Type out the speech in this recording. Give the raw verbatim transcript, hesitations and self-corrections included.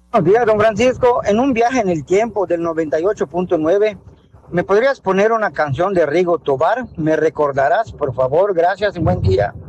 Buenos días, don Francisco. En un viaje en el tiempo del noventa y ocho punto nueve, ¿me podrías poner una canción de Rigo Tobar? ¿Me recordarás, por favor? Gracias y buen día.